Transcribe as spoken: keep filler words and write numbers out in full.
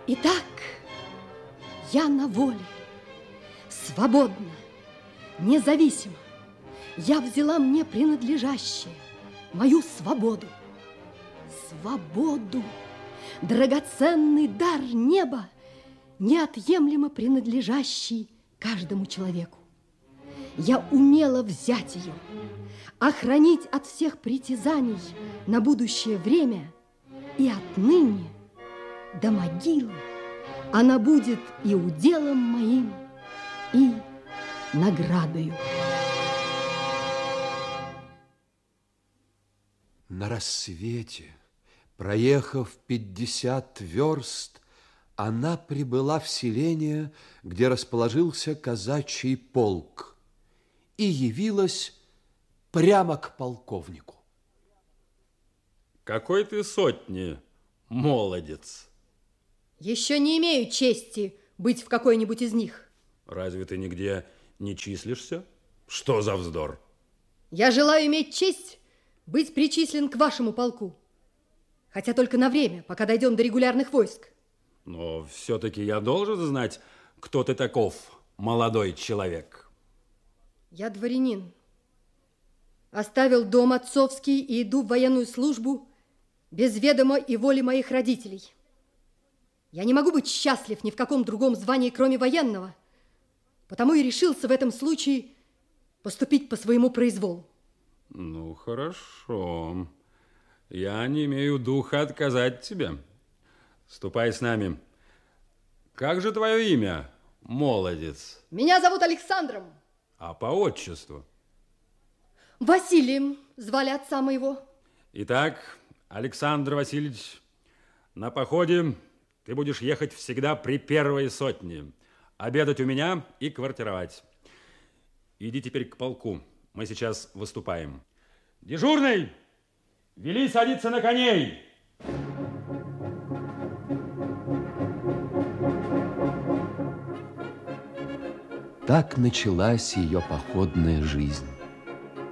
Итак, я на воле, свободна, независимо. Я взяла мне принадлежащее, мою свободу. Свободу, драгоценный дар неба, неотъемлемо принадлежащий каждому человеку. Я умела взять ее, охранить от всех притязаний на будущее время, и отныне до могилы она будет и уделом моим, и наградою. На рассвете, проехав пятьдесят верст, она прибыла в селение, где расположился казачий полк, и явилась прямо к полковнику. Какой ты сотни, молодец? Еще не имею чести быть в какой-нибудь из них. Разве ты нигде не числишься? Что за вздор? Я желаю иметь честь быть причислен к вашему полку, хотя только на время, пока дойдем до регулярных войск. Но все-таки я должен знать, кто ты таков, молодой человек. Я дворянин. Оставил дом отцовский и иду в военную службу без ведома и воли моих родителей. Я не могу быть счастлив ни в каком другом звании, кроме военного, потому и решился в этом случае поступить по своему произволу. Ну, хорошо. Я не имею духа отказать тебе. Ступай с нами. Как же твое имя, молодец? Меня зовут Александром. А по отчеству? Василием звали отца моего. Итак, Александр Васильевич, на походе ты будешь ехать всегда при первой сотне, обедать у меня и квартировать. Иди теперь к полку. Мы сейчас выступаем. Дежурный, вели садиться на коней. Так началась ее походная жизнь.